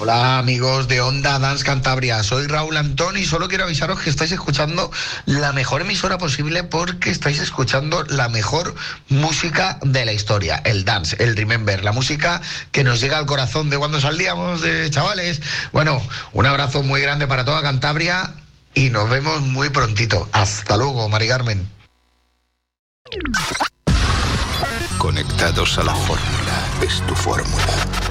Hola amigos de Onda Dance Cantabria, soy Raúl Antón y solo quiero avisaros que estáis escuchando la mejor emisora posible porque estáis escuchando la mejor música de la historia, el dance, el remember, la música que nos llega al corazón de cuando salíamos de chavales. Bueno, un abrazo muy grande para toda Cantabria y nos vemos muy prontito. Hasta luego, Mari Carmen. Conectados a la fórmula, es tu fórmula.